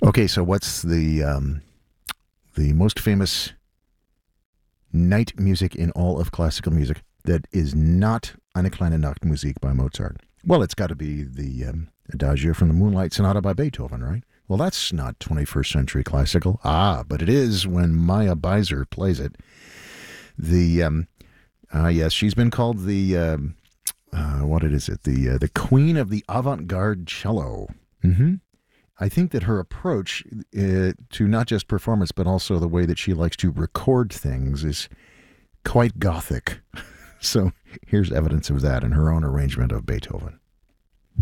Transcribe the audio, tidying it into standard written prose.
Okay, so what's the most famous night music in all of classical music that is not Eine kleine Nachtmusik by Mozart? Well, it's got to be the Adagio from the Moonlight Sonata by Beethoven, right? Well, that's not 21st century classical. But it is when Maya Beiser plays it. Yes, she's been called the what is it? The queen of the avant-garde cello. Mm-hmm. I think that her approach to not just performance, but also the way that she likes to record things is quite gothic. So here's evidence of that in her own arrangement of Beethoven.